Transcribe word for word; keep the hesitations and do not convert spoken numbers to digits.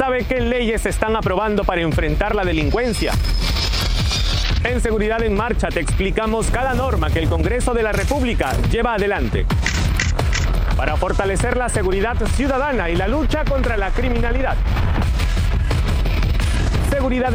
sabe qué leyes se están aprobando para enfrentar la delincuencia. En Seguridad en Marcha te explicamos cada norma que el Congreso de la República lleva adelante para fortalecer la seguridad ciudadana y la lucha contra la criminalidad. Seguridad